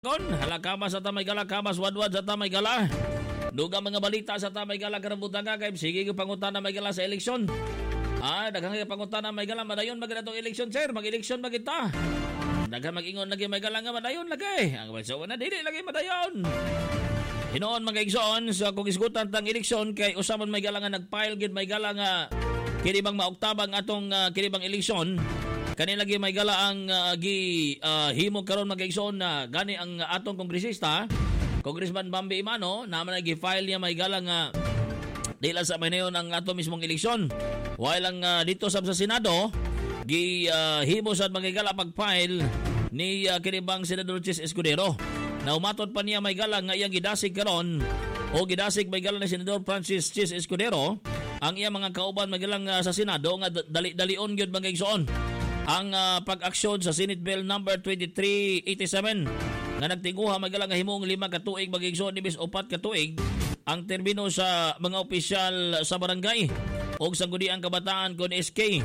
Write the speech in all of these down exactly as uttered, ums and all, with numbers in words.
Kon, halakamas sa tamay gala, kamas wadwad sa tamay gala. Duga mga balita sa tamay gala karabutan ka kay sige ko pangutan na may gala sa eleksyon. Ah, daghang pangutan na may gala madayon magana tong eleksyon sir, mag-eleksyon magita. Daghang mag-ingon lagi may gala nga madayon lagi. Ang balso na dili lagi madayon. Hinoon mga igsoon sa kung isgutan tang eleksyon kay usaman may gala nga nagfile gid may gala nga kini bang maoktabang atong uh, kini bang eleksyon. Kani lagi may gala ang uh, gi uh, himo karon mag-igsoon na gani ang uh, atong kongresista Congressman Bambi Imano naman nag file niya may gala nga dila sa mayon ang ato mismong eleksyon. While ang uh, dito sa, sa Senado gi uh, himo sad magigala pag-file ni uh, kini bang Senador Chis Escudero. Na umatot pa niya may gala nga iyang gidasig karon o gidasig may gala ni Senador Francis Chis Escudero ang iyang mga kauban magalang uh, sa Senado nga dali-dalion gyud mag-igsoon ang uh, pag-aksyon sa Senate Bill number twenty-three eighty-seven nga nagtinguha magala nga himong lima ka tuig mag-igsoon ibis upat ka tuig ang termino sa mga opisyal sa barangay o sangguniang kabataan kon S K.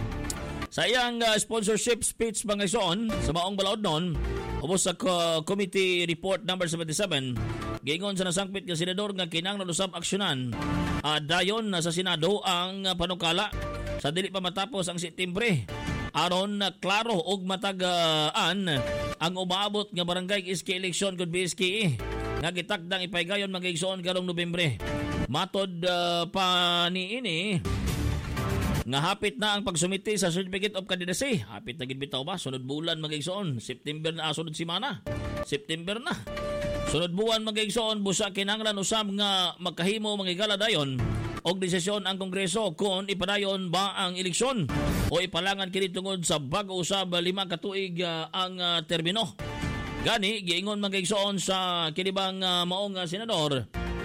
Sa iyang uh, sponsorship speech mga igsoon sa maong balaod noon ubos sa uh, committee report number seventy-seven giingon sa nasangpit nga senador nga kinahanglan usab aksyonan uh, dayon na sa Senado ang uh, panukala sa dili pa matapos ang Setyembre aron na klaro og matagaan ang umaabot nga barangay S K election kung B S K E nga gitakdang ipaygayon mag-igsoon karong Nobyembre. Matod uh, pa ni ini nga hapit na ang pagsumiti sa Certificate of Candidacy. Hapit na gid bitaw ba sunod bulan mag-igsoon, September na sunod semana. September na. Sunod buwan mag-igsoon busa kinahanglan usab nga magkahimo mangigala dayon og desisyon ang Kongreso kung ipadayon ba ang eleksyon o ipalangan kini tungod sa bago usab lima ka tuig uh, ang uh, termino. Gani giingon mag-igsoon sa kinibang uh, maong uh, senador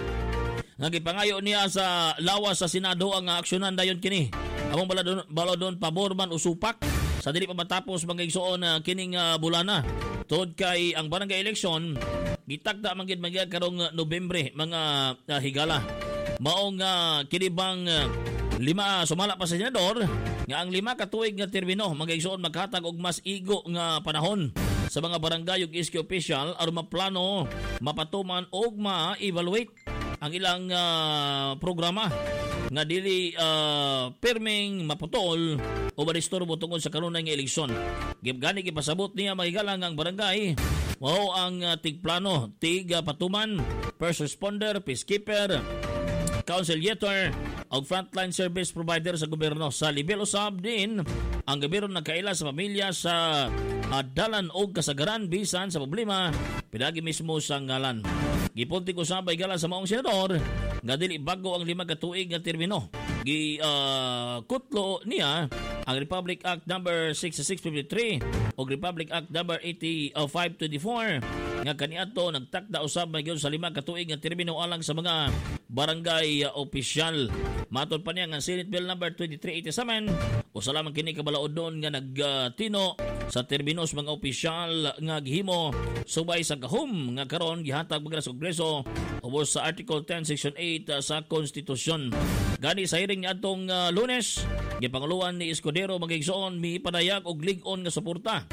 nga gipangayo niya sa lawas sa Senado ang uh, aksyonan dayon kini. Among baladon baladon pabor man usupak sa dili pa matapos mag-igsoon uh, kining uh, bulana. Tod kay ang barangay eleksyon gitakda man gid magyag karong uh, Nobyembre mga uh, higala. Maong uh, kinibang uh, lima sumala pa sa senador nga ang lima ka tuig nga termino mag-igsoon maghatag og mas igo nga panahon sa mga barangay ug S K official aron maplano, mapatuman og ma-evaluate ang ilang uh, programa nga dili uh, perming maputol o maristorbo tungod sa kanunay nga eleksyon. Gani gipasabot niya magigalang ang barangay mao ang uh, tigplano, tig uh, patuman, first responder, peacekeeper, councilor o frontline service provider sa gobyerno. Sa level usab din ang gobyerno nagkaila sa pamilya sa adalan o kasagaran bisan sa problema pinagi mismo sa ngalan. Gipunti ko sa baygala sa maong senador nga dili bago ang lima ka tuig nga termino. Gi uh, kutlo niya ang Republic Act number sixty-six fifty-three o Republic Act number eighty-five twenty-four nga kaniadto nagtakda usab magyud sa lima ka tuig nga termino alang sa mga barangay uh, opisyal. Matod pa niya nga Senate Bill number twenty-three eighty-seven o sa lamang kini kabalaod doon nga nagtino uh, sa terminos mga opisyal nga gihimo subay sa gahom nga karon gihatag mga sa Kongreso ubos sa Article ten Section eight uh, sa Konstitusyon. Gani sa hearing niya atong uh, Lunes gipanguluan ni Escudero mag-igsoon mipadayag og lig-on nga suporta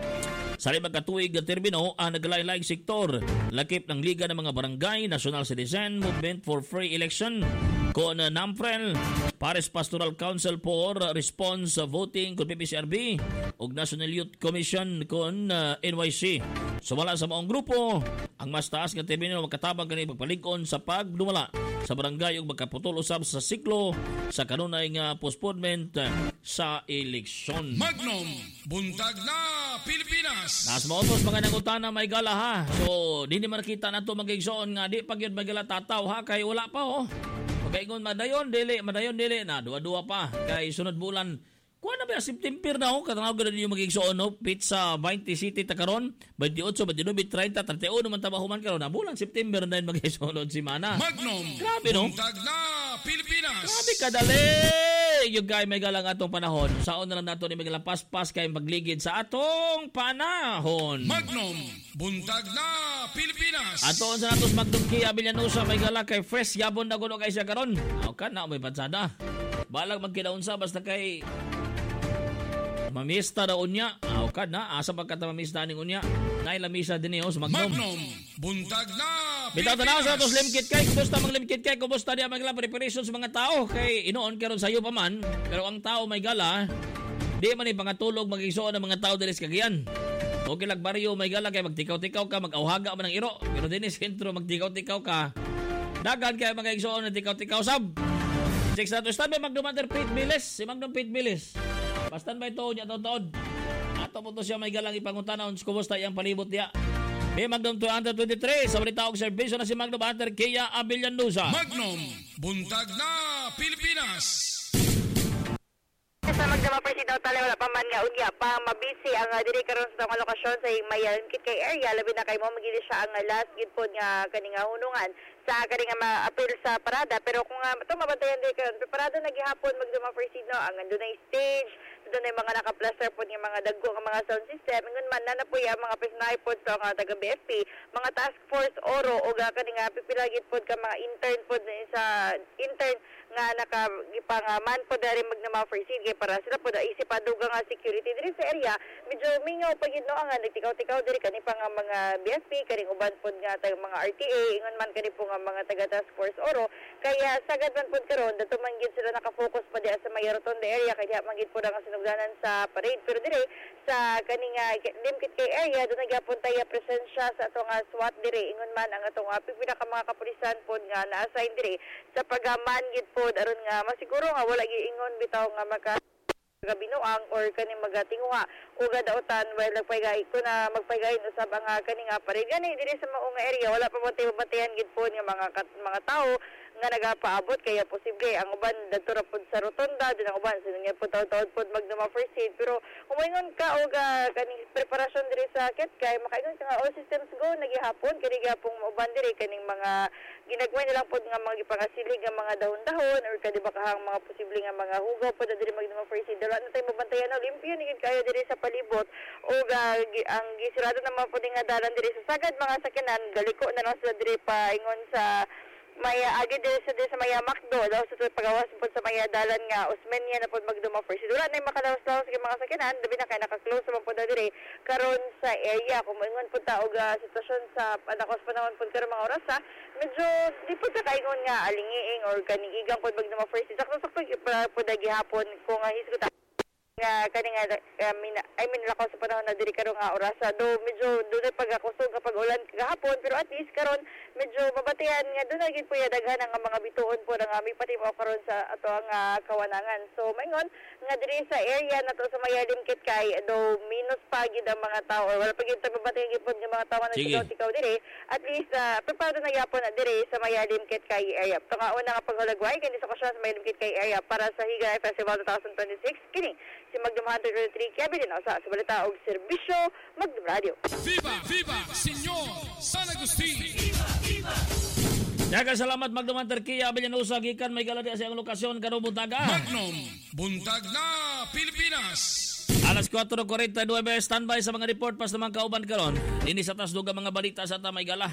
sa lima ka tuig nga termino ang naglain-laing sektor lakip ng Liga ng mga Barangay, National Citizen Movement for Free Election kon uh, NAMFREL, Paris Pastoral Council for Response Voting kon P P C R B ug National Youth Commission kon uh, N Y C. Sumala sa maong grupo ang mas taas nga termino magkatabang kani pagpalig-on sa pagdumala sa barangay ug magkaputol usab sa siklo sa kanunay nga postponement sa eleksyon. Magnum buntag na Pilipinas. Nas motos mga nangutana may gala ha. So di ni makita nato mag-igsoon nga di pa gyud magala tataw ha kay wala pa oh. Pagaingon madayon dili, madayon dili na duwa-duwa pa kay sunod bulan. Kuha na ba September na ho katanaw gud niyo mag-igsoon no pizza twenty city ta karon twenty-eight, twenty-nine, thirty, thirty-one man tabahuman karon na bulan September na mag-igsoon si mana. Magnum. Grabe no. Buntag na Pilipinas. Grabe kadali. Yung guy may galang atong panahon. Saon na lang nato ni magalang paspas kay magligid sa atong panahon. Magnum. Buntag na Pilipinas. Aton sa natos Magnum Kia Villanusa may gala kay fresh yabon na kuno kay siya karon. Aw kan na may pansada. Balag magkinaunsa basta kay mamista daw unya. Aw kad na asa pagkata mamista ning unya. Nay lamisa din niyo sa Magnum. Magnum, buntag na Bitaw tanaw sa atos Pilipinas. limkit kay kumusta mang limkit kay kumusta diya magla preparation sa mga tao kay inoon karon sayo pa man pero ang tao may gala di man ni pangatulog magigsuon ang mga tao diri sa Cagayan. Okay lang baryo may gala kay magtikaw-tikaw ka mag-awhaga man ang iro pero dinhi sentro magtikaw-tikaw ka dagan kay magigsuon na tikaw-tikaw sab. Check sa ato stand by Magnum Hunter Pete Miles si Magnum Pete Miles. Pastan ba ito niya taon-taon. Ato po to siya may galang ipangutanon kumusta iyang palibot niya. May Magnum two twenty-three sa balita og serbisyo na si Magnum Hunter Kia Avillanusa. Magnum, buntag na Pilipinas. Sa magdamapay si daw tala wala pa man nga unya pa mabisi ang uh, diri karon sa mga lokasyon sa Mayan kit kay area labi na kay mo magili siya ang uh, last gid pod nga kaning uh, hunungan sa kaning uh, ma-appeal sa parada pero kung uh, ito mabantayan diri karon parada nagihapon magdamapay si no ang andun na stage doon ay mga naka-plaster po yung mga dagko ng mga sound system. Ngun man na na po yung mga pisnay po sa mga taga-B F P, mga task force oro o ga ka nga pipilagit po ka mga intern po sa intern nga nakagipang uh, man po dari magnama for sige para sila po da isip pa dugang nga security diri sa area. Medyo mingaw pag no nga nagtikaw-tikaw diri kani pa nga mga B F P kaning uban po nga tag mga R T A ingon man kani po nga mga taga task force oro kaya sagad man po karon dato man gid sila naka-focus pa diya sa may rotonda area kaya man gid po nga sinugdanan sa parade pero dire sa kaning uh, limkit kay area do nagyapon tayo presensya sa atong uh, SWAT dire ingon man ang atong uh, pipila ka mga kapulisan po nga na-assign dire sa pagaman gid po aron nga masiguro nga wala giingon bitaw nga maka gabinuang or kaning magatinguha o gadautan while nagpaygay ko na magpaygayin usab ang uh, kaning uh, parade gani dire sa maong area wala pa mo tayo babatehan gid po nga mga kat, mga tao nga nagapaabot kaya posible ang uban dadto ra pud sa rotonda din ang uban sino nga pud taud-taud pud magduma first aid pero umingon ka og uh, kaning preparasyon diri sa kit kay makaingon ka nga all systems go nagihapon kini gyapong uban diri kaning mga ginagmay nilang pud nga mga gipangasilig nga mga dahon-dahon or kadi ba kahang mga posible nga mga hugaw pud diri magduma first aid wala na tay mabantayan na limpyo ni kayo diri sa palibot o uh, ang gisirado na mga pud nga dalan diri sa sagad mga sakyanan galiko na lang sila diri pa ingon sa Maya agi diri sa diri sa Maya Macdo daw sa pagawas po sa Maya dalan nga Usmenya na pod magduma first. Dura na makalawas-lawas kay mga sakyanan labi na kay naka-close man pod diri karon sa area kung moingon pud ta og uh, sitwasyon sa anakos panahon pud karon mga oras ha medyo di pud ka kaingon nga alingiing or kanigigang pod magduma first. Sakto-sakto pod gihapon kung uh, hisgot nga kaning uh, mina, I mean lakaw sa panahon na diri karon nga oras do medyo dunay pagakusog kapag ulan gahapon pero at least karon medyo mabatihan nga dunay gid puya daghan nga mga bituon po nga may patimaw karon sa ato ang uh, kawanangan so maingon nga diri sa area nato sa Mayalim kit kay do minus pa gid ang mga tao or wala pa gid mabatihan gid pud nga mga tao nga nagtikaw diri at least uh, preparado na gyapon na diri sa Mayalim kit kay area to nga una nga paghulagway kini sa okasyon sa Mayalim kit kay area para sa Higay Festival twenty twenty-six kini si Magnum Hunter twenty-three kaya bilhin ako sa balita og serbisyo Magnum Radio. Viva, viva, Senyor San Agustin. Viva, viva. Daghang salamat Magnum Hunter Kia Avillanusa gikan may galadi sa iyang lokasyon karon buntaga. Magnum, buntag na Pilipinas. Alas four forty-nine standby sa mga report pas naman kauban karon. Dinhi sa tasdog ang mga balita sa Tamay Gala.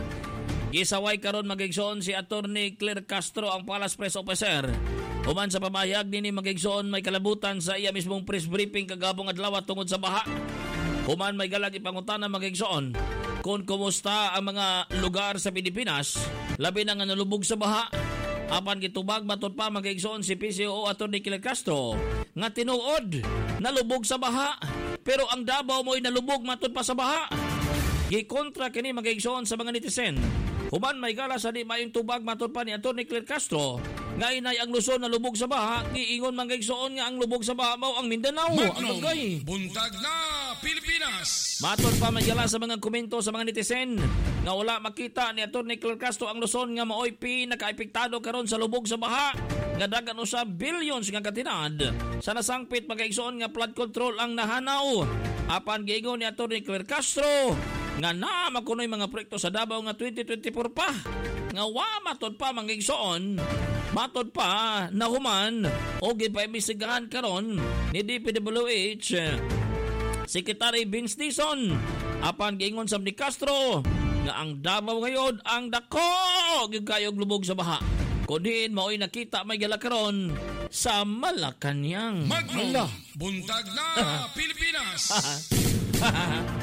Gisaway karon magigsoon si Attorney Claire Castro ang Palace Press Officer. Human sa pamayag nini magigsoon may kalabutan sa iya mismong press briefing kagabong adlaw tungod sa baha. Human may galag ipangutana magigsoon kung kumusta ang mga lugar sa Pilipinas labi na nga nalubog sa baha. Apan gitubag matud pa magigsoon si P C O Attorney Claire Castro nga tinuod nalubog sa baha pero ang Davao mo'y nalubog matud pa sa baha. Gikontra kini magigsoon sa mga netizen. Human may gala sa di mayong tubag matud pa ni Attorney Claire Castro nga inay ang Luzon na lubog sa baha giingon magigsoon nga ang lubog sa baha mao ang Mindanao ang Lugay. Buntag na Pilipinas. Matud pa may gala sa mga komento sa mga netizen nga wala makita ni Attorney Claire Castro ang Luzon nga maoy pinakaapektado karon sa lubog sa baha nga dagan usab billions nga katinad sa nasangpit magigsoon nga flood control ang nahanaw. Apan giingon ni Attorney Claire Castro nga na makunoy mga proyekto sa Davao nga twenty twenty-four pa nga wa matod pa mangigsoon matod pa na human o gipaimbestigahan karon ni D P W H Secretary Vince Dizon apan giingon sa ni Castro nga ang Davao ngayon ang dako gyud kayo lubog sa baha kundi maoy nakita may gala karon sa Malacañang. Magnum, buntag na Pilipinas.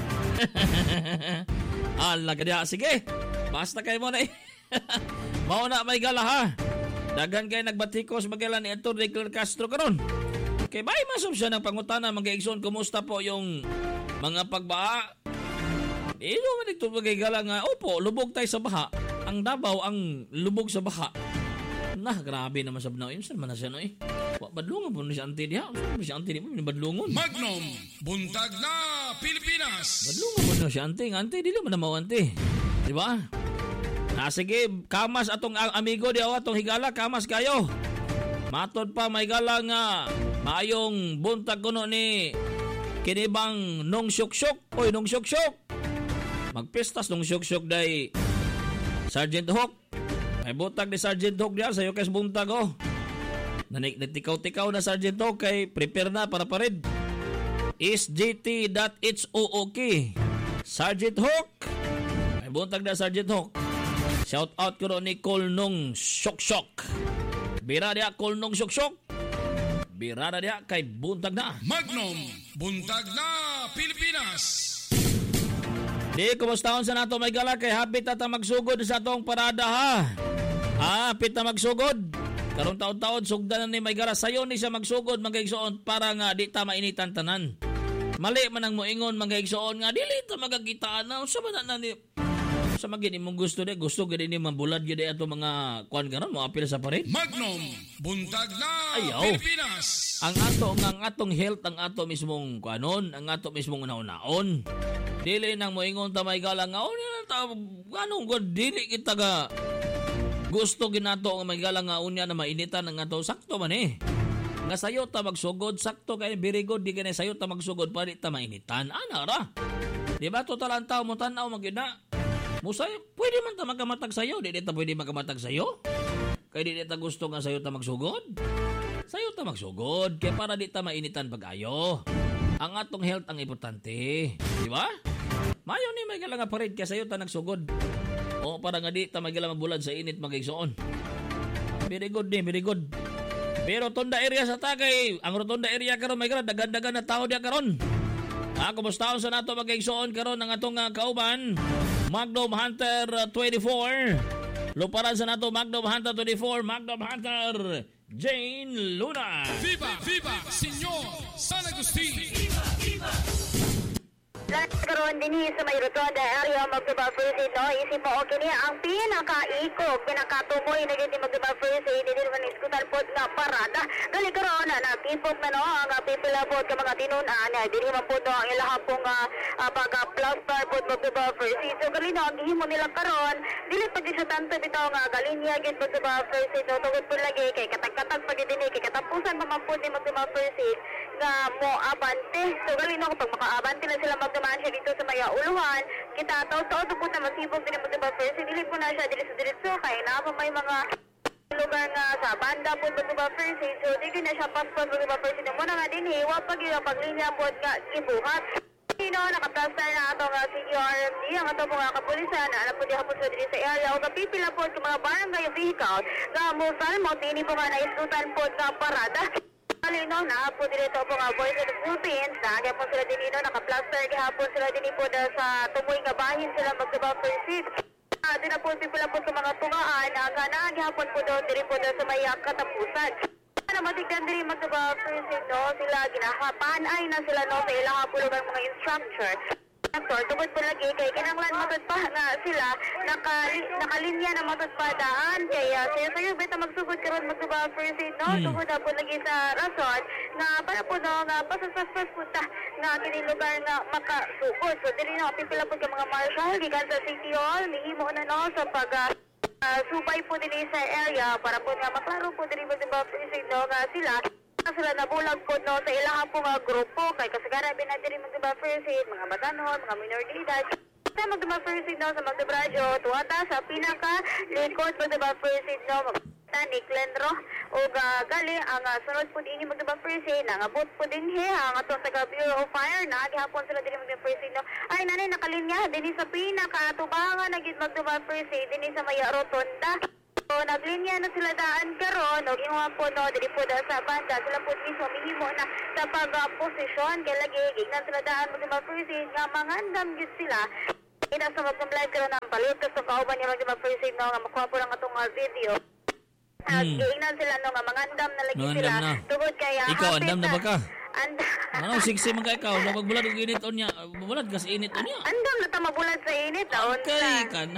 Ala ka diha. Sige, basta kayo mo na eh. Mauna may gala ha. Daghan kayo nagbatikos magala ni Ator Declan Castro karon. Kay bay masum siya ng pangutana mga igsoon, kumusta po yung mga pagbaa? Ilo man ito magigala nga, opo, lubog tayo sa baha. Ang Davao ang lubog sa baha. Nah, grabe naman sa banaw. Imsan man na siya no eh. Badlungan po na siya ante diha. Saan ba siya ante di mo? Badlungon. Magnum, buntag na Pilipinas. Badlungan po na siya ante. Ante, di naman na mo ante. Diba? Ah, sige, kamas atong amigo di awa, atong higala, kamas kayo. Matod pa, may gala nga. Maayong buntag kuno ni kinibang nung syuk-syuk. Oy, nung syuk-syuk. Magpistas nung syuk-syuk day Sergeant Hawk. May butag ni Sergeant Hawk diya sa'yo kes buntag oh. Nanik nagtikaw-tikaw na Sergeant Hawk kay prepare na para pared. S G T dot H O O K Sergeant Hawk. May buntag na Sergeant Hawk. Shout out ko ni Kolnong Syok-Syok. Bira diya Kolnong Syok-Syok. Bira na diya kay buntag na. Magnum, buntag na Pilipinas. Di, kumustahon sa nato may gala kay hapit at magsugod sa atong parada ha. Ah, hapit na magsugod. Karong taon-taon sugdan na ni may gala sayo ni siya magsugod mga igsoon para nga di ta mainitan tanan. Mali man ang moingon mga igsoon nga dili ta magagitaan na sa man na ni sa magini mong gusto de gusto gid ni mambulad gid ato mga kuan karon mo apil sa pared. Magnum, buntag na Ayaw. Pilipinas. Ang ato ang atong health ang ato mismong kuanon, ang ato mismong naon-naon. Dili nang moingon ta may gala nga unya ta anong god dili kita ga gusto ginato nga may gala nga unya na mainitan ang ato sakto man eh. Nga sayo ta magsugod sakto kay very good di kay sayo ta magsugod pa di ta mainitan. Ana ra. Di ba total ang tao mo tan-aw magina. Musay pwede man ta magamatag sayo, di di ta pwede magamatag sayo. Kay di di ta gusto nga sayo ta magsugod. Sayo ta magsugod kay para di ta mainitan pag-ayo. Ang atong health ang importante, di ba? Mayo ni may gala nga pared kay sayo ta nagsugod. O para nga di ta magila mabulad sa init magigsoon. Very good ni, very good. Pero Rotonda area sa Tagay, ang Rotonda area karon may gala dagan-dagan na tao diya karon. Ah, kumusta sa nato magigsoon karon ang atong uh, kauban? Magnum Hunter uh, twenty-four. Luparan sa nato Magnum Hunter twenty-four, Magnum Hunter Jane Luna. Viva, viva, Senyor San Agustin. Viva, viva. Karon din sa may Rotonda area magpapapursit no isip mo okay ni ang pinakaikog pinakatumoy na gindi magpapapursit dili man iskutal pod nga parada gali karon na tipok na no ang pipila pod ka mga tinun-an dili man pod ang ilaha pong uh, pagka plaster pod magpapapursit so gali no gihimo nila karon dili pag sa tanto bitaw nga galinya gid magpapapursit no tugod pod lagi kay katag-katag pag dinhi kay katapusan pa man pod ni magpapapursit nga mo abante so gali no pag makaabante na sila magdumaan siya dito sa Maya Uluhan kita taw-taw po na masibog din magpapapursit dili po na siya dili sa diretso kay na may mga lugar nga sa banda po magpapapursit so di na siya paspas magpapapursit mo na nga din hiwa pag yung paglinya po nga ibuhat Sino, nakaplaster na ato nga C Q R M D, ang ato po nga kapulisan, na alam po di hapon sa dili sa area, o kapipila po sa mga barangay vehicle, nga musal mo, tini po nga naisutan po nga parada. Malino, na po dito po nga Voice of the Philippines, na kaya po sila dinino, nakaplaster, kaya po sila din po da sa tumoy nga bahin sila mag-buffer seat. Uh, di na po pipila po sa mga tungaan, na nga naghihapon po daw diri po daw sa may katapusan. Na matigdan diri mag-buffer seat, no, sila ginahapanay na sila no sa ilang hapulugan mga instructor. Actor, tugod po lagi kay kinanglan matudpa nga sila nakali, nakalinya na matudpadaan kaya sayo sayo beta magsugod karon mag-buffer seat, no, hmm. Tugod na po lagi sa rason nga para po no nga pasas-pasas po ta nga kini lugar nga makasugod. So dili na pipila po ka mga marshal gikan sa City Hall mihimo na no sa pag uh, subay po dili sa area para po nga maklaro po dili mag-buffer seat, no, nga sila sila nabulag po no sa ilang po nga grupo kay kasagaran binadiri mag-buffer seat mga batanon, mga minor de edad sa mag-buffer seat no sa Magdebradyo tuwata sa pinaka likod mag-buffer seat no ni Clenro o uh, gali ang uh, sunod po din yung mag-buffer seat nangabot po din he ang atong taga Bureau of Fire na gihapon sila din mag-buffer seat no ay nanay nakalinya din sa pinaka tubangan nagid mag-buffer seat din sa Maya Rotonda. So, So, naglinya na sila daan karon og ingon po no diri po da sa banda sila po mismo mihimo na sa pag-posisyon kay lagi gignan sila daan mo ma-proceed nga mangandam gid sila ina sa mag-live karon ang palito so kauban niya mag-proceed no nga makuha po lang atong uh, video. At Hmm. gignan sila no nga mangandam na lagi Mangandam sila na. tungod kay uh, Ikaw, hapit andam na ba ka? And, Ano, siksi man ka ikaw. Napagbulad og init on niya. Bulad ka sa init on niya. andam na ta mabulat sa init taon Okay, ka na.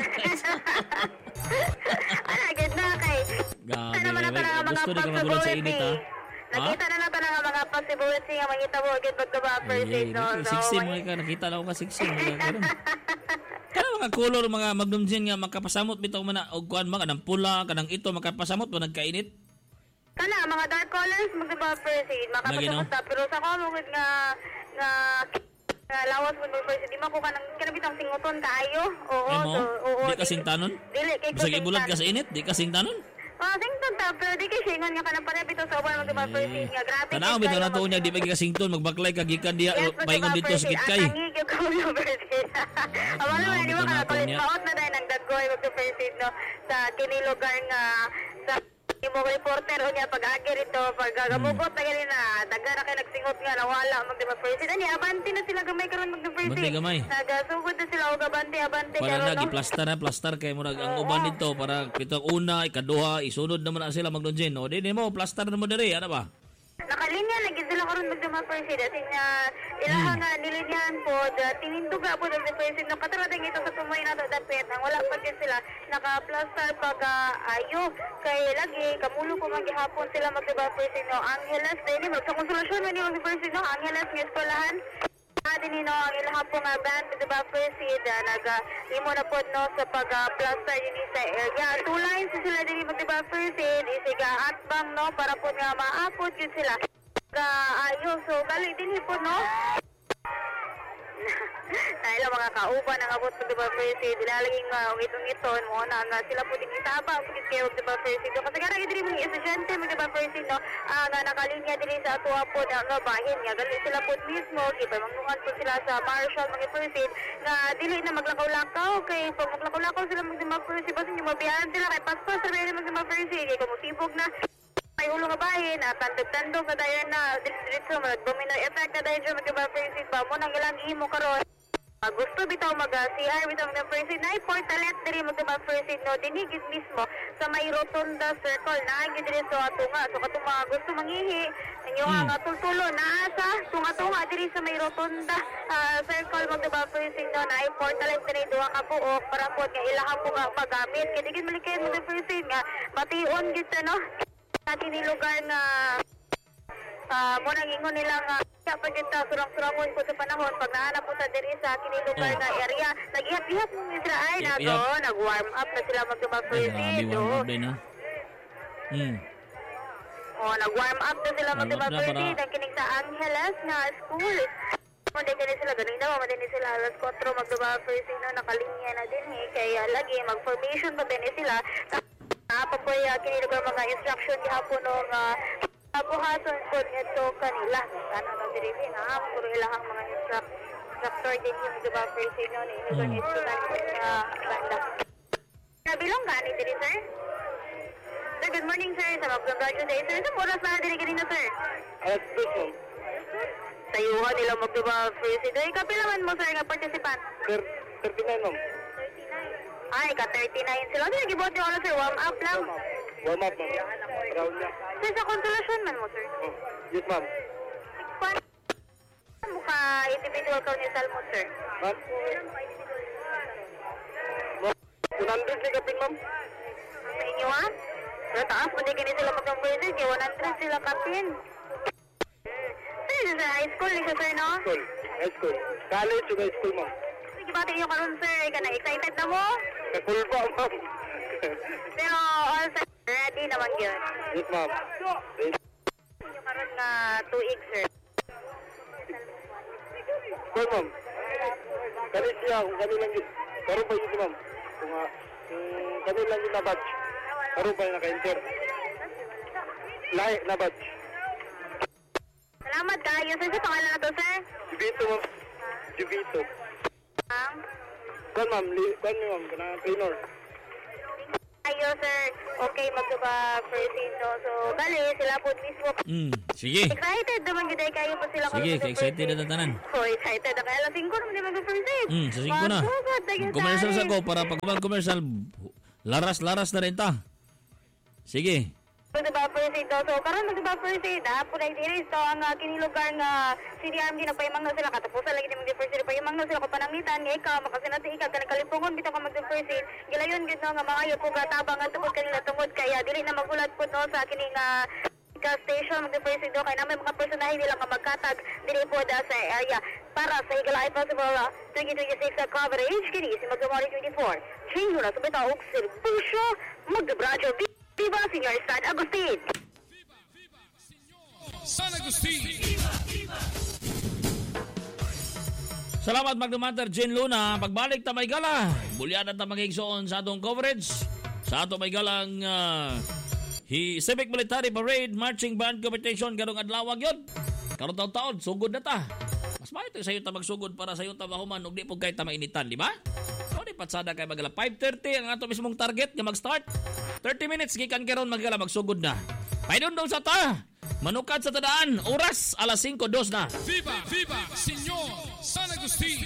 Ano, agad na kay Gabi, Ano naman na may- mga gusto di ka magulat sa init, ha? Nakita na natin ang mga possibility nga mangita mo agad pagka-buffer Ay, state, no? ay, siksi mo ka. Nakita na ako ka siksi mo ka. Karon. Kana mga color, mga Magnum Gin nga makapasamot bitaw man na og kuan mga kanang pula, kanang ito makapasamot mo nagkainit. Kana, mga dark colors, mag-buffer state, Lagi, no? makapasamot ta. Pero sa kamugod nga, nga, nga lawas mo buffer state, di man ko ka nang, kanabitang singuton kaayo. Oo, Ay mo, so, oo. di kasing tanon. Dili, kay Bisag ibulad ka sa init, di kasing tanon. Ah, sington ta, pero di kay singon nga kanang panabito sa uban mag-buffer state nga. Grabe. Tanaw bitaw na tuon niya di ba kasington magbaklay ka gikan diha paingon dito sa gitkay. Ang tangi ko yung birthday. Aba naman, di ba bitaw na ka tuon niya. palit na dahil ng daggoy mag-birthday no sa kini lugar nga sa imo reporter o niya pag-agi rito pag gamugot na ganun na daga na kayo nagsingot nga nawala mag-birthday. Ani, abante na sila gamay karon mag-birthday. Abante gamay. Nagasugod na sila o abante, abante Para karon na no. giplastar na plastar kay murag ang uban dito para kitang una ikaduha isunod naman na sila Magnum Gin. O di di mo plastar na mo diri ano ba? Nakalinya lagi sila karon mag-birthday dati na ilaha nga nilinyahan po da tininduga po ng birthday no katulad ito sa tumoy na to dapit ang wala pa din sila naka-plaster pag uh, ayo kay lagi kamulo ko magihapon sila mag-birthday no Angeles din magsa konsolasyon man yung birthday no Angeles ng eskwelahan din no ang ilaha po nga band to the buffer seed naga imo na po no sa pag-plaster yun sa area two lines sila din mag the buffer seed isiga atbang no para po nga maapot yun sila ga ayo so gali din po no dahil ang mga kauban ang abot sa diba Percy dilalaging uh, itong-iton mo na nga sila po din isaba po din kayo diba Percy so kasi nga diri mga estudyante mo diba Percy no uh, nga nakalinya diri sa atua po na nga bahin nga gali sila po mismo kiba mangungan po sila sa Marshall mga Percy nga dili na maglakaw-lakaw kay pag maglakaw-lakaw sila mag diba Percy basin yung mabiyahan sila kay paspas sa rin mag diba Percy kay kumusibog na may ulo nga bahin at tandog-tandog na dayan na diretso mag-domino effect na dayan dyan mag-diba Percy ba mo nang ilang imo karon Uh, gusto bitaw mag-C R bitaw ng first aid na portalet diri mo diba first aid no dinigit mismo sa may rotunda circle na agi diri sa atunga so katong mga gusto mangihi inyo Hmm. nga tultulo na sa tunga-tunga diri sa may rotunda uh, circle mo diba first aid no na portalet diri duha ka buok para po nga ilaha po nga paggamit kay digid malikay mo diba first aid nga bation gid no natin ni lugar nga Ah, mo nang ingon nila nga uh, pag kita surang-surangon po sa panahon pag nahanap po sa diri sa kini lugar Oh. na area nag-ihap-ihap mo sila ay na Ihap-ihap. to nag-warm up na sila mag-buffer Ay, grabe do warm up din ha. Hmm. oh nag-warm up na sila Warm up na mag-buffer para- ang kining sa Angeles nga school mo din kini sila ganing daw mo din sila alas four mag-buffer no nakalinya na din eh kaya lagi mag-formation pa din sila pa po uh, kini lugar mga instruction gihapon no nga buhaton po ito kanila. Sana na diri na puro ilahang mga instruct, instructor din yung diba first aid nun. Ito Hmm. ni student po sa banda. Nabilong gani diri sir? Sir, good morning sir. Sa mag-congratulate day sir. Sa oras na diri kanina sir? Alas dos mo. Sayuhan nila mag-diba first aid. Ay, kapilaman mo sir nga participant? Thir- thirty-nine ma'am. Ay, ka thirty-nine sila. Sir, gibuhat yung ano sir, warm up lang. Warm up ma'am. Round niya. Sir, sa konsolasyon man mo sir? Oh. Yes ma'am. Paano mukha individual ka ni Salmo sir? Ma'am? one hundred ni kapin ma'am. Sa inyo ha? Sa taas, pwede gani sila mag-converted. Kaya one hundred sila kapin. Sir, yun sa high school, isa sir, no? School. High school. College o high school ma'am. Sige, bati nyo karon sir. Ka na excited na mo? Kakulba ma'am. Pero all sir, ready naman yun. Yes ma'am. Yes. Nyo karon nga tuig, sir. School ma'am. Kani siya kung kani lang yun. Karoon pa yun si ma'am. Kung uh, kung kani lang yun na batch. Karoon pa yun naka-enter. Lahi na batch. Salamat kayo, sir. Sa pangalan na to, sir? Jubito ma'am. Jubito. Ang? Kwan ma'am. Li- Kwan niyo ma'am. Kana trainer. Ayo, sir. Okay, magkaba first aid, no? So, bali, sila po mismo. Hmm, sige. Excited naman gid kayo po sila. Sige, excited na tanan. Oh, excited na kaya. Alas singko naman di mag-first aid. Hmm, sa singko na. Commercial sa ko para pag commercial, laras-laras na rin ta. Sige. Magdiba first aid daw. So, karon magdiba first aid, ha? Punay diri ito ang uh, kinilugar nga C D R M D na payamang na sila. Katapusan lagi di mag-first aid. Payamang na sila ko panangitan. Nga ikaw, makasinati ikaw, kanang kalipungon, bitaw ka mag-first aid. Gilayon gid no nga mga ayo po katabang ang tungod kanila tungod kaya dili na magulat po no sa kining uh, gas station mag-first aid do kaya na may mga personahe nila nga magkatag dili po da sa area para sa Higala Possible uh, twenty twenty-six uh, coverage kini si Magdamari twenty-four. Change na sa bitaw og serbisyo mag-bradyo. Viva, Senyor San Agustin! Viva, viva, Senyor San Agustin! Salamat Magdamater Jen Luna. Pagbalik ta may gala. Bulyan at magigsoon sa atong coverage. Sa ato may galang uh, hi Civic Military Parade Marching Band Competition karong adlaw gyud. Karon taon-taon sugod na ta. Mas maayto sayo ta magsugod para sayo ta mahuman ug di po kay ta mainitan, di ba? So di patsada kay magala five thirty ang ato mismong target nga mag-start. thirty minutes gikan karon magala magsugod na. Paidon daw sa ta. Manukad sa tadaan, oras alas cinco dos na. Viva, viva, Senyor San Agustin!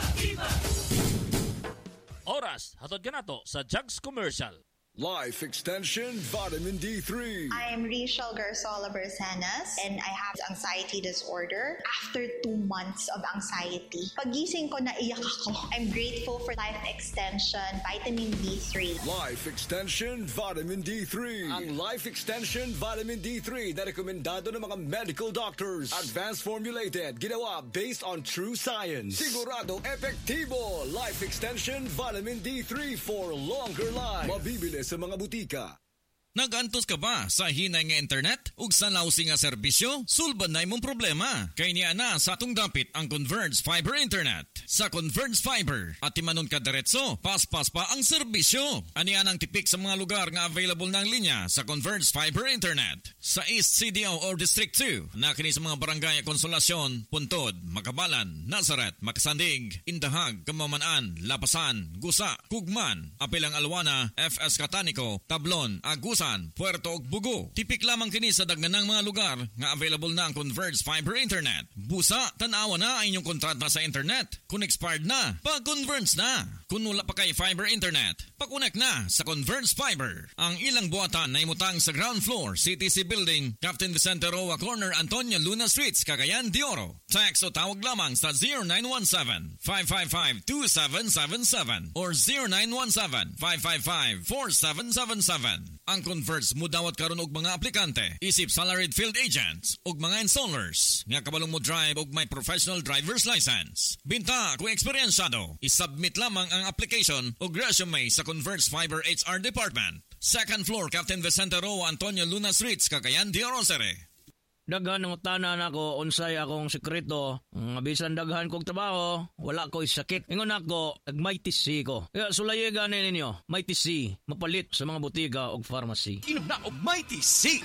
Oras, hatod ka na to sa Jugs Commercial. Life Extension Vitamin D three. I am Rachel Garzola Bersanas and I have anxiety disorder. After two months of anxiety, pagising ko naiyak ako. I'm grateful for Life Extension Vitamin D three. Life Extension Vitamin D three. Ang Life Extension Vitamin D three na rekomendado ng mga medical doctors. Advanced formulated, ginawa based on true science. Siguradong epektibo. Life Extension Vitamin D three for longer life. Mabibili sa mga butika. Nagantos ka ba sa hinay nga internet? Ug sa lausi nga serbisyo? Sulban na imong problema. Kay niya na sa atong dapit ang Converge Fiber Internet. Sa Converge Fiber, at timanon ka diretso, paspas pa ang serbisyo. Aniyan ang tipik sa mga lugar nga available ng linya sa Converge Fiber Internet. Sa East C D O or District two, na kini sa mga barangay Konsolasyon, Puntod, Makabalan, Nazaret, Makasandig, Indahag, Kamamanaan, Lapasan, Gusa, Kugman, Apilang Alwana, F S Catanico, Tablon, Agusan, Puerto ug Bugo. Tipik lamang kini sa daghanang mga lugar nga available na ang Converge Fiber Internet. Busa, tanawa na ang inyong kontrata sa internet. Kung expired na, pag-converge na. Kung wala pa kay Fiber Internet, pakunek na sa Converge Fiber. Ang ilang buhatan na imutang sa ground floor, C T C Building, Captain Vicente Roa Corner, Antonio Luna Streets, Cagayan de Oro. Text o tawag lamang sa zero nine one seven, five five five, two seven seven seven or zero nine one seven, five five five, four seven seven seven. Ang Converge mudawat karon og mga aplikante, isip salaried field agents ug mga installers nga kabalong mo drive og may professional driver's license. Binta kung eksperyensado, isubmit lamang ang application ug resume sa Converge Fiber H R Department. Second floor, Captain Vicente Roa, Antonio Luna Streets, Cagayan de Oro. Daghan ng tanan ako, unsay akong sekreto. Ang bisan daghan kong trabaho, wala ko'y sakit. Ingon ako, nag-may T C ko. Kaya sulaye ganin ninyo, may T C, mapalit sa mga butiga o pharmacy. Inom na og may T C!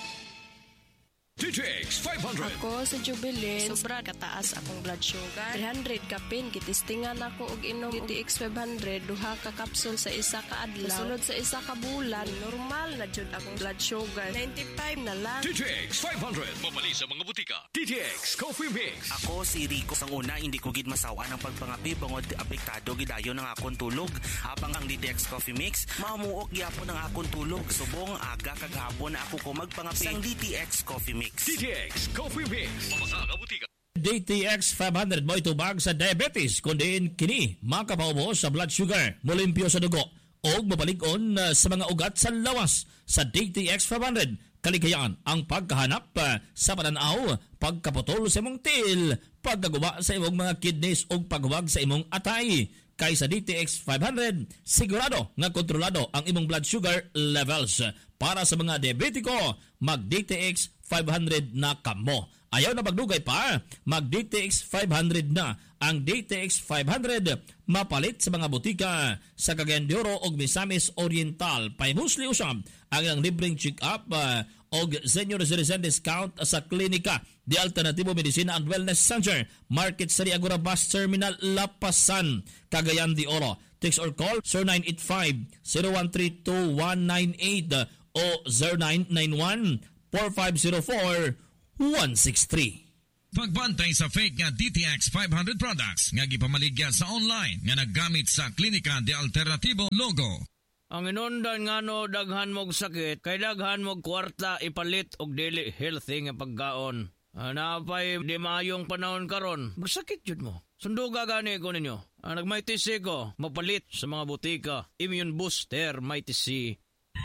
T T X five hundred. Ako sa Jubilee, sobra kataas akong blood sugar. three hundred kapin, kitistingan ako og inom T T X five hundred, duha ka kapsul sa isa ka adlaw. Sunod sa isa ka bulan, normal na jud akong blood sugar. ninety-five na lang. T T X five hundred. Mabali sa mga butika. T T X Coffee Mix. Ako si Rico. Sang una, hindi ko gid masawa ng pagpangapi bangod apektado gidayon ang akong tulog. Habang ang T T X Coffee Mix, mamuok gyapon ang akong tulog. Subong aga kag hapon ako ko magpangapi sang D T X Coffee Mix. T T X Coffee Mix. Mamasa nga butika. D T X five hundred mo itubag sa diabetes kundi kini makapaubo sa blood sugar, molimpyo sa dugo o mabalig-on uh, sa mga ugat sa lawas. Sa D T X five hundred, kaligayaan ang pagkahanap uh, sa pananaw, pagkaputol sa imong til, pagkaguba sa imong mga kidneys o paghuwag sa imong atay. Kay sa D T X five hundred, sigurado nga kontrolado ang imong blood sugar levels. Para sa mga diabetiko, mag-D T X five hundred na kamo. Ayaw na magdugay pa, mag-D T X five hundred na. Ang D T X five hundred mapalit sa mga butika sa Cagayan de Oro o Misamis Oriental. Paimusli usab ang ilang libreng check-up uh, o senior citizen discount sa klinika di Alternatibo Medicina and Wellness Center, Market Sari Agora Bus Terminal, Lapasan, Cagayan de Oro. Text or call zero nine eight five, zero one three two, one nine eight o zero nine nine one, four five zero four, one six three. Pagbantay sa fake nga D T X five hundred products nga gipamaligya sa online nga naggamit sa Klinika de Alternativo logo. Ang inundan nga no daghan mog sakit kay daghan mog kwarta ipalit og dili healthy nga pagkaon. Napay di maayong panahon karon, magsakit jud mo. Sunduga gani ko ninyo. Ang nagmaytisi ko, mapalit sa mga butika. Immune Booster Maytisi.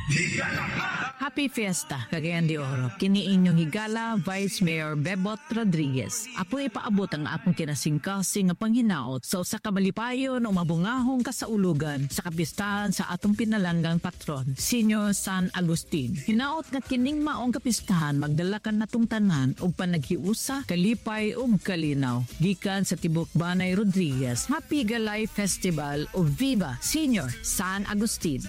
Happy Fiesta, Cagayan de Oro. Kini inyong higala, Vice Mayor Bebot Rodriguez. Apo ipaabot ang akong kinasingkasing nga panghinaot sa usa ka malipayon o mabungahong kasaulugan sa kapistahan sa atong pinalanggang patron, Senior San Agustin. Hinaot nga kining maong kapistahan magdalakan natong tanan og panaghiusa, kalipay ug kalinaw. Gikan sa Tibok Banay Rodriguez, Happy Galay Festival o Viva Senior San Agustin.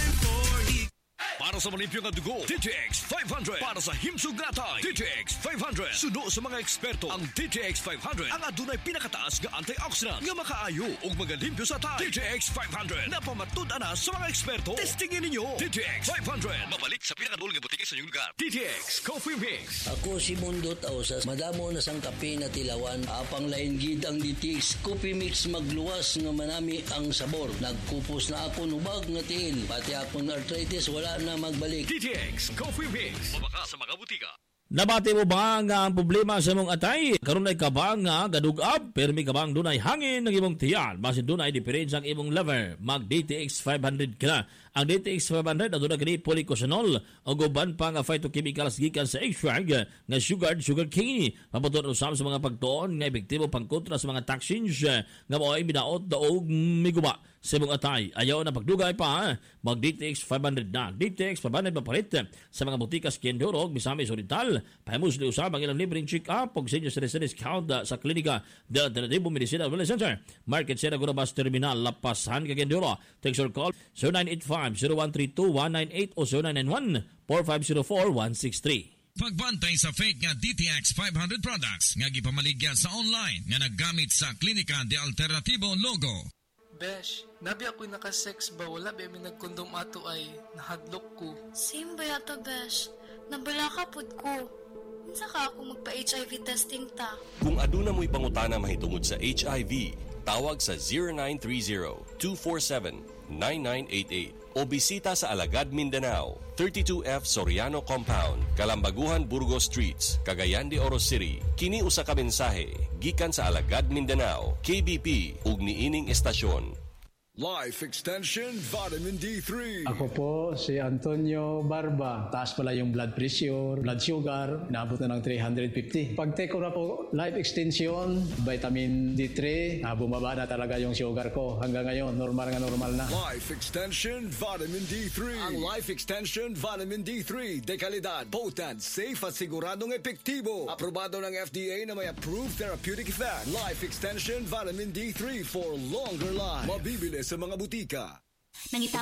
Para sa malimpyo nga dugo, D T X five hundred. Para sa himsog natay, D T X five hundred. Suno sa mga eksperto, ang D T X five hundred ang adunay pinakataas nga antioxidant nga makaayo ug magalimpyo sa tay. D T X five hundred na pamatud-an na sa mga eksperto. Testingin ninyo. D T X five hundred. Mabalik sa pinakadul nga butiki sa inyong lugar. D T X Coffee Mix. Ako si Mundo Tausas. Madamo na sang kape na tilawan. Apang lain gid ang D T X Coffee Mix magluwas nga manami ang sabor. Nagkupos na ako nubag nga tiil. Pati akong arthritis wala na magbalik. D T X Coffee Mix. Mabaka sa mga butika. Nabati mo ba nga ang problema sa mong atay? Karon ay kabang nga gadugab, pero may kabang dunay hangin ng imong tiyan. Basin dunay diferensya ang imong lever. Mag D T X five hundred ka na. Ang D T X five hundred aduna gani polycosanol o guban pa nga phytochemicals gikan sa extract nga sugar sugar cane. Mabuton usab sa mga pagtuon nga epektibo pangkontra sa mga toxins nga moay binaot daog miguba sa imong atay. Ayaw na pagdugay pa, mag D T X five hundred na. D T X five hundred mapalit sa mga butikas Kendorog, Misamis Oriental. Pahimusli usab ang ilang libreng check-up o senior citizen discount sa Klinika de Alternativo Medicina Wellness Center. Market Sierra Gurabas Terminal, Lapasan, Kendoro. Text or call zero nine eight five, zero one three two, one nine eight o zero nine nine one, four five zero four, one six three. Pagbantay sa fake nga D T X five hundred products nga gipamaligya sa online nga naggamit sa Klinika de Alternativo logo. Besh, nabi ako'y nakasex ba? Wala ba may nagkondom ato ay nahadlok ko. Same ba yato, Besh? Nabala ka pud ko. Minsa ka ako magpa-H I V testing ta. Kung aduna mo'y pangutana mahitungod sa H I V, tawag sa zero nine three zero, two four seven, nine nine eight eight o bisita sa Alagad, Mindanao, thirty-two F Soriano Compound, Kalambaguhan, Burgos Streets, Cagayan de Oro City. Kini usa ka mensahe gikan sa Alagad, Mindanao, K B P ug niining estasyon. Life Extension Vitamin D three. Ako po si Antonio Barba. Taas pala yung blood pressure, blood sugar, inaabot na ng three fifty. Pag take ko na po Life Extension, Vitamin D three, ah, bumaba na talaga yung sugar ko. Hanggang ngayon, normal nga normal na. Life Extension Vitamin D three. Ang Life Extension Vitamin D three, de kalidad, potent, safe at siguradong epektibo. Aprobado ng F D A na may approved therapeutic effect. Life Extension Vitamin D three for longer life. Mabibili sa mga butika. Nangita